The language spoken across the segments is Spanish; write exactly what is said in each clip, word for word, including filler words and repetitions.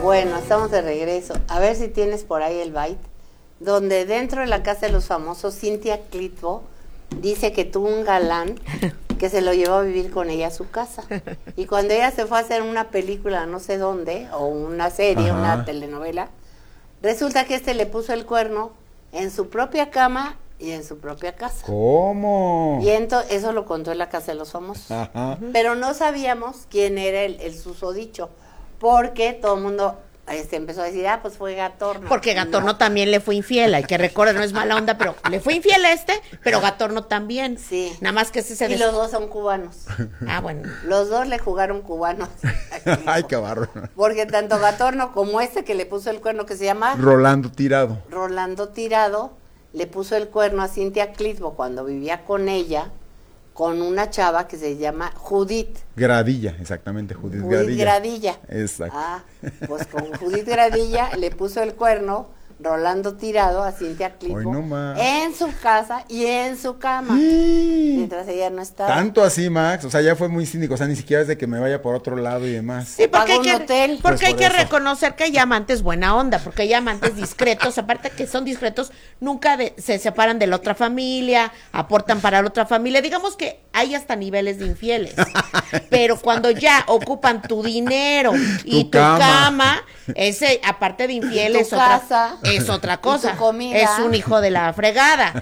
Bueno, estamos de regreso. A ver si tienes por ahí el byte, donde dentro de la casa de los famosos, Cynthia Clitbo dice que tuvo un galán que se lo llevó a vivir con ella a su casa. Y cuando ella se fue a hacer una película no sé dónde, o una serie, Ajá. una telenovela, resulta que este le puso el cuerno en su propia cama y en su propia casa. ¿Cómo? Y entonces, eso lo contó en la casa de los famosos. Ajá. Pero no sabíamos quién era el, el susodicho, porque todo el mundo este, empezó a decir, ah, pues fue Gatorno. Porque Gatorno no. también le fue infiel, hay que recordar, no es mala onda, pero le fue infiel a este, pero Gatorno también. Sí. Nada más que ese se Y des... los dos son cubanos. Ah, bueno. Los dos le jugaron cubanos. Ay, qué barro. Porque tanto Gatorno como este que le puso el cuerno, que se llama... Rolando Tirado. Rolando Tirado, le puso el cuerno a Cynthia Clitbo cuando vivía con ella, con una chava que se llama Judith. Gradilla, exactamente, Judith, Judith Gradilla. Gradilla. Exacto. Ah, pues con Judith Gradilla le puso el cuerno Rolando Tirado a Cynthia Clitbo no en su casa y en su cama, sí. mientras ella no estaba. Tanto así, Max, o sea, ya fue muy cínico, o sea, ni siquiera es de que me vaya por otro lado y demás. Sí, porque hay que, hotel. porque pues hay por que eso. reconocer que hay amantes buena onda, porque hay amantes discretos, aparte que son discretos, nunca de, se separan de la otra familia, aportan para la otra familia, digamos que hay hasta niveles de infieles, pero cuando ya ocupan tu dinero y tu, tu cama. cama, ese, aparte de infiel, es otra, es otra cosa, es un hijo de la fregada.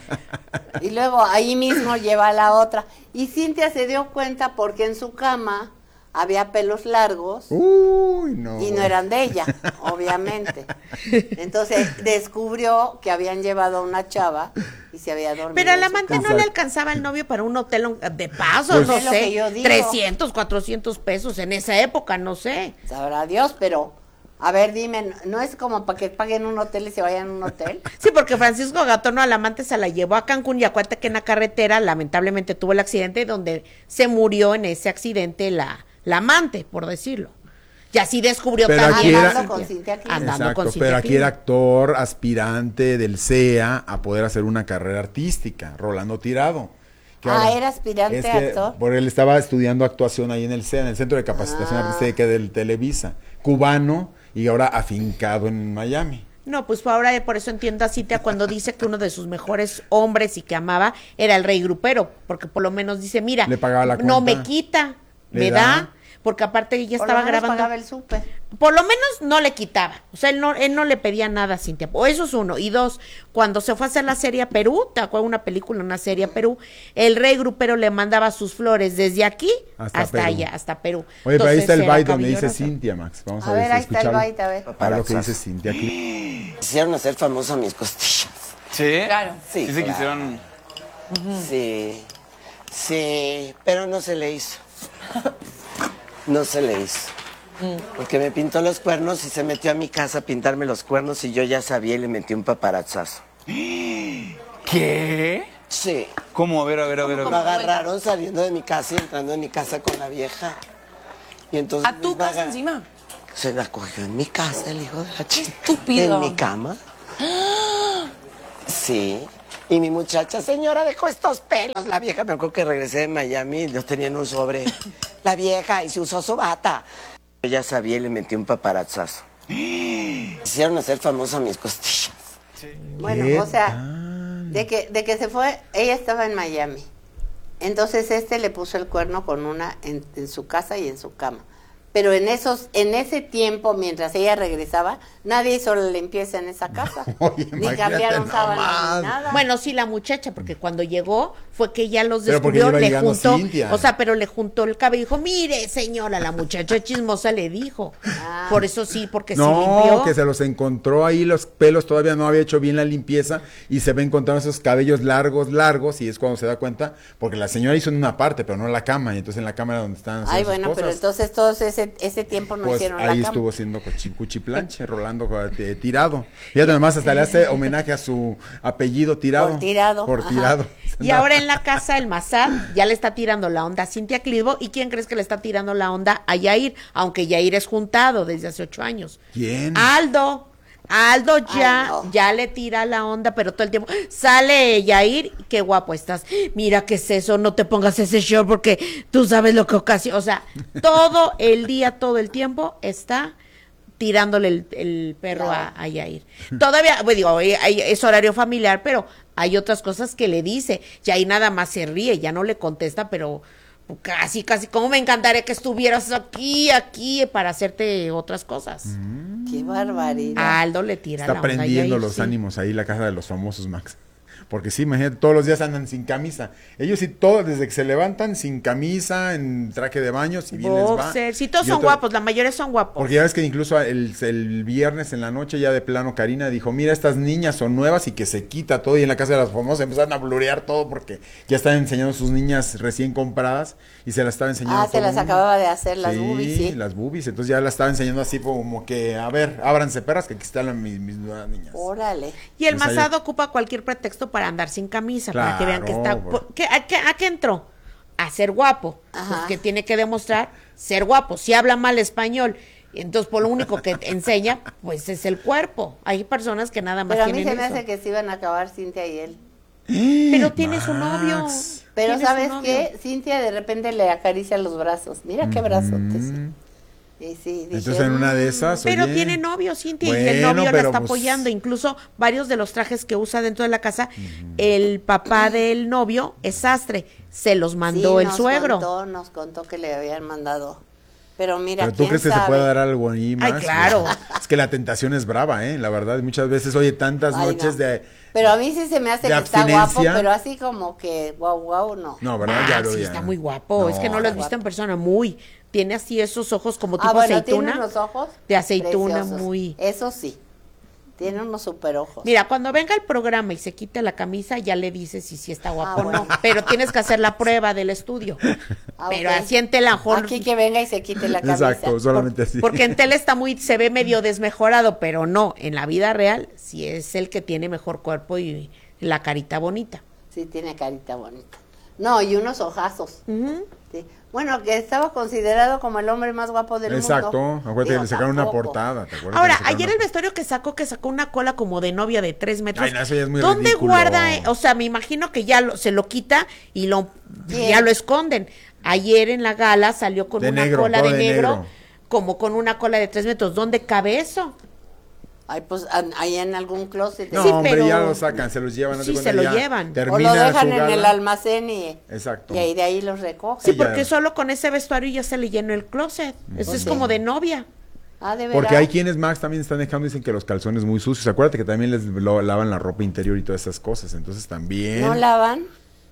Y luego ahí mismo lleva a la otra. Y Cynthia se dio cuenta porque en su cama había pelos largos. Uy, no. Y no eran de ella, obviamente. Entonces descubrió que habían llevado a una chava y se había dormido. Pero al amante no le alcanzaba el novio para un hotel de paso, pues, no sé, trescientos, cuatrocientos pesos en esa época, no sé. Sabrá Dios, pero... A ver, dime, ¿no es como para que paguen un hotel y se vayan a un hotel? Sí, porque Francisco Gatorno al amante se la llevó a Cancún y acuérdate que en la carretera lamentablemente tuvo el accidente donde se murió en ese accidente la, la amante, por decirlo. Y así descubrió pero también. Era, andando con Cynthia Clitbo. Andando exacto, con Cynthia pero aquí Clitbo. era actor, aspirante del C E A a poder hacer una carrera artística, Rolando Tirado. Ah, ahora, era aspirante es que, actor. Por él estaba estudiando actuación ahí en el C E A, en el Centro de Capacitación ah. Artística del Televisa, cubano y ahora afincado en Miami. No, pues ahora por eso entiendo a Cynthia cuando dice que uno de sus mejores hombres y que amaba era el rey grupero, porque por lo menos dice, mira, le pagaba la no cuenta, me quita, me da, da, porque aparte ella por estaba lo menos grabando. Pagaba el súper. Por lo menos no le quitaba, o sea, él no, él no le pedía nada a Cynthia, o eso es uno, y dos, cuando se fue a hacer la serie a Perú, te acuerdas una película, una serie a Perú, el rey grupero le mandaba sus flores desde aquí hasta, hasta allá, hasta Perú. Oye, pero ahí está el byte donde dice Cynthia, Max, vamos a, a ver, ver, ahí está el byte, a ver. Para lo que dice Cynthia aquí. Quisieron hacer famoso mis costillas. ¿Sí? Claro. Sí, sí se claro. quisieron... Uh-huh. Sí, sí, pero no se le hizo. No se le hizo. Porque me pintó los cuernos y se metió a mi casa a pintarme los cuernos y yo ya sabía y le metí un paparazzazo. ¿Qué? Sí. ¿Cómo? A ver, a ver, a ver. A ver. Me agarraron saliendo de mi casa y entrando en mi casa con la vieja. Y entonces ¿a tu casa encima? Se la cogió en mi casa el hijo de la chica. Estúpido. En mi cama. Sí. Y mi muchacha, señora, dejó estos pelos. La vieja, me acuerdo que regresé de Miami y los tenía en un sobre. La vieja, y se usó su bata. Yo ya sabía y le metí un paparazzazo. Hicieron hacer famoso mis costillas. Sí. Bueno, o sea, de que, de que se fue, ella estaba en Miami. Entonces este le puso el cuerno con una en, en su casa y en su cama. Pero en esos, en ese tiempo, mientras ella regresaba, nadie hizo la limpieza en esa casa. Oye, ni cambiaron sábanas ni nada. Bueno, sí, la muchacha, porque cuando llegó fue que ya los descubrió, le juntó, Cynthia. O sea, pero le juntó el cabello y dijo, mire, señora, la muchacha chismosa le dijo. Ah. Por eso sí, porque no, sí limpió. No, que se los encontró ahí, los pelos todavía no había hecho bien la limpieza y se ve encontrando esos cabellos largos, largos, y es cuando se da cuenta, porque la señora hizo en una parte, pero no en la cama, y entonces en la cama era donde estaban Ay, bueno, cosas. Pero entonces todos ese Ese tiempo no pues hicieron la ahí cama. estuvo siendo cuchiplanche, Rolando eh, Tirado. Fíjate, además hasta le hace homenaje a su apellido Tirado. Por Tirado. Por Tirado. Y ahora en la casa el Massad ya le está tirando la onda a Cynthia Clitbo. ¿Y quién crees que le está tirando la onda a Yair? Aunque Yair es juntado desde hace ocho años. ¿Quién? Aldo. Aldo ya, Ay, no. ya le tira la onda, pero todo el tiempo sale Yair, qué guapo estás. Mira qué es eso, no te pongas ese short porque tú sabes lo que ocasiona. O sea, todo el día, todo el tiempo está tirándole el, el perro Claro. a, a Yair. Todavía, pues digo, hay- hay- es horario familiar, pero hay otras cosas que le dice. Yair nada más se ríe, ya no le contesta, pero casi, casi, como me encantaría que estuvieras aquí, aquí, para hacerte otras cosas. Qué barbaridad. A Aldo le tira Está la onda a prendiendo Yair, los sí. ánimos ahí la casa de los famosos, Max. Porque sí, imagínate, todos los días andan sin camisa. Ellos sí, todos, desde que se levantan, sin camisa, en traje de baño, si bien les va. Boxer, sí, todos Y son otro- guapos, la mayoría son guapos. Porque ya ves que incluso el, el viernes en la noche, ya de plano, Karina dijo, mira, estas niñas son nuevas y que se quita todo. Y en la casa de los famosos empezaron a blurear todo porque ya estaban enseñando sus niñas recién compradas y se las estaba enseñando. Ah, se todo las el mundo. acababa de hacer las Sí, boobies, sí. las boobies. Entonces ya las estaba enseñando así como que, a ver, ábranse perras, que aquí están las- mis, mis nuevas niñas. Órale. Y el Pues ahí- Masado ocupa cualquier pretexto para andar sin camisa, para que vean que está... Claro, por- ¿qué- a, qué, ¿A qué entró? A ser guapo. Ajá. Pues que tiene que demostrar ser guapo. Si habla mal español, entonces por lo único que enseña, pues es el cuerpo. Hay personas que nada más Pero a mí tienen se me eso. hace que se iban a acabar Cintia y él. Pero tiene su novio. Max. Pero Tiene su ¿sabes novio. qué? Cintia de repente le acaricia los brazos. Mira qué brazotes. Y sí, dije, Entonces en una de "Mm". esas, Pero oye, tiene novio, Cintia, y bueno, el novio la pero está pues- apoyando. Incluso varios de los trajes que usa dentro de la casa, el papá del novio es sastre. Se los mandó Sí, el nos suegro. Contó, nos contó que le habían mandado. Pero mira, Pero tú ¿quién crees que sabe? se puede dar algo ahí más. Ay, claro. Es que la tentación es brava, ¿eh? La verdad, muchas veces, oye, tantas Ay, noches no. de... Pero a mí sí se me hace de que está guapo, abstinencia. pero así como que guau, guau, no. No, ¿verdad? Ah, ya lo sí, ya. está muy guapo. es que no lo has está visto en persona. Muy. Tiene así esos ojos como tipo Ah, bueno, aceituna. tiene unos ojos de aceituna preciosos. muy. Eso sí, tiene unos super ojos. Mira, cuando venga el programa y se quite la camisa, ya le dices si sí está guapo Ah, o bueno. no. Pero tienes que hacer la prueba del estudio. Ah, Pero ok. así en tela, mejor- Aquí que venga y se quite la camisa. Exacto, solamente así. Porque en tele está muy, se ve medio desmejorado, pero no, en la vida real sí es el que tiene mejor cuerpo y la carita bonita. Sí, tiene carita bonita. No, y unos ojazos. Ujú. Sí. Bueno, que estaba considerado como el hombre más guapo del Exacto, mundo. acuérdate que Digo, le sacaron una tampoco. portada, ¿te acuerdas? Ahora, Que le sacaron ayer una el vestuario que sacó, que sacó una cola como de novia de tres metros. Ay, no, eso ya es muy ¿Dónde ridículo. guarda? eh? O sea, me imagino que ya lo- se lo quita y lo Bien. ya lo esconden. Ayer en la gala salió con De una negro, cola todo de de negro, negro. como con una cola de tres metros. ¿Dónde cabe eso? Ay, pues an- ahí en algún closet. No, Sí, hombre, pero- ya lo sacan, se los llevan. haz de Sí, cuenta, se lo ya llevan. O Termina lo dejan su en el gala. almacén y, Exacto. y ahí de ahí los recogen. Sí, Sí, ya. porque solo con ese vestuario ya se le llenó el closet. Eso es sí. como de novia. Ah, de Porque veras. hay quienes, Max, también están dejando, dicen que los calzones muy sucios. Acuérdate que también les lo- lavan la ropa interior y todas esas cosas. Entonces también... ¿No lavan?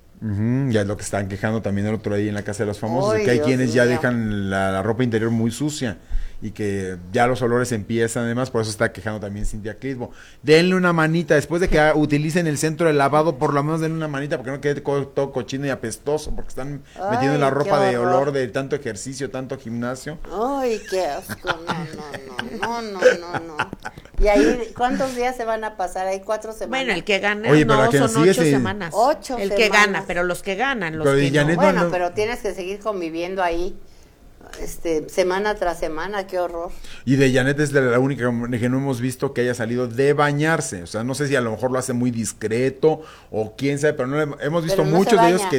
Ujú, ya es lo que están quejando también el otro día en la casa de los famosos, Ay, de que hay Dios quienes ya mío. dejan la, la ropa interior muy sucia y que ya los olores empiezan, además, por eso está quejando también Cintia Clitbo. Denle una manita, después de que ah, utilicen el centro de lavado, por lo menos denle una manita, porque no quede co- todo cochino y apestoso, porque están Ay, metiendo la qué ropa de horror. olor de tanto ejercicio, tanto gimnasio. Ay, qué asco. No, no, no, no, no, no, no. Y ahí, ¿cuántos días se van a pasar? Hay cuatro semanas. Bueno, el que gana, Oye, pero no, la que son sigue ocho se- semanas. Ocho El que semanas. gana, pero los que ganan, los Pero que Janet no. no- Bueno, no- pero tienes que seguir conviviendo ahí, este, semana tras semana, qué horror. Y de Janet es de la única que no hemos visto que haya salido de bañarse. O sea, no sé si a lo mejor lo hace muy discreto o quién sabe, pero no le- hemos visto Pero no se muchos de ellos baña. que